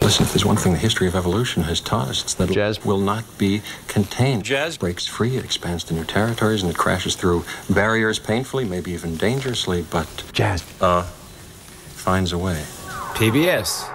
Listen, if there's one thing the history of evolution has taught us, it's that jazz will not be contained. Jazz breaks free, it expands to new territories, and it crashes through barriers painfully, maybe even dangerously, but jazz finds a way. PBS.